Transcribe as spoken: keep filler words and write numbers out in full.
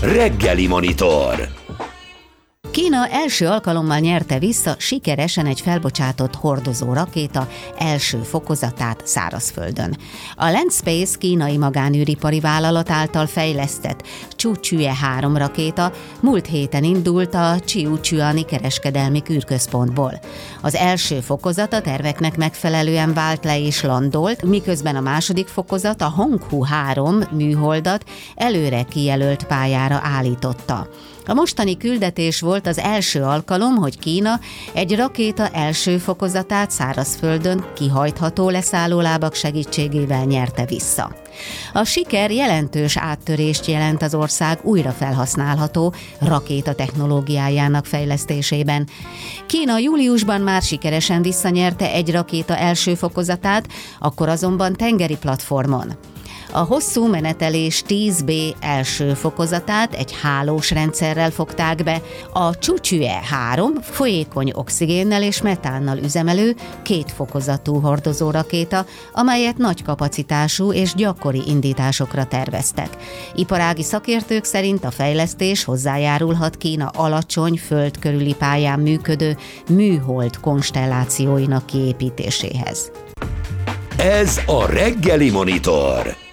Reggeli Monitor. Kína első alkalommal nyerte vissza sikeresen egy felbocsátott hordozó rakéta első fokozatát szárazföldön. A Landspace kínai magánűripari vállalat által fejlesztett Zhuqiu három rakéta múlt héten indult a Jiuquani kereskedelmi űrközpontból. Az első fokozat a terveknek megfelelően vált le és landolt, miközben a második fokozat, a Honghu három műholdat előre kijelölt pályára állította. A mostani küldetés volt az első alkalom, hogy Kína egy rakéta első fokozatát szárazföldön kihajtható leszállólábak segítségével nyerte vissza. A siker jelentős áttörést jelent az ország újra felhasználható rakéta technológiájának fejlesztésében. Kína júliusban már sikeresen visszanyerte egy rakéta első fokozatát, akkor azonban tengeri platformon. A hosszú menetelés tíz bé első fokozatát egy hálós rendszerrel fogták be, a Zhuqiu három folyékony oxigénnel és metánnal üzemelő két fokozatú hordozórakéta, amelyet nagy kapacitású és gyakori indításokra terveztek. Iparági szakértők szerint a fejlesztés hozzájárulhat Kína alacsony föld körüli pályán működő műhold konstellációinak kiépítéséhez. Ez a Reggeli Monitor.